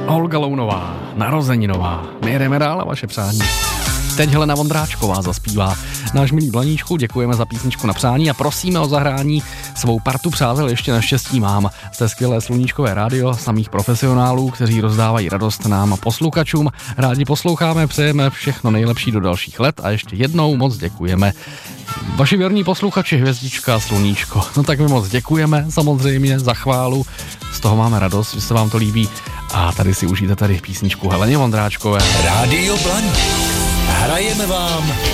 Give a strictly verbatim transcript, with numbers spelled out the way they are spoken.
Olga Lounová, narozeninová. My jedeme dál a vaše přání. Teď Helena Vondráčková zaspívá náš milý Blaníčku, děkujeme za písničku na přání a prosíme o zahrání. Svou partu přátel ještě naštěstí mám. Jste skvělé sluníčkové rádio samých profesionálů, kteří rozdávají radost nám a posluchačům. Rádi posloucháme, přejeme všechno nejlepší do dalších let a ještě jednou moc děkujeme. Vaši věrní posluchači, Hvězdička a Sluníčko. No tak my moc děkujeme samozřejmě za chválu. Z toho máme radost, že se vám to líbí. A tady si užijte tady písničku Heleně Vondráčkové. Rádio Blaník. Hrajeme vám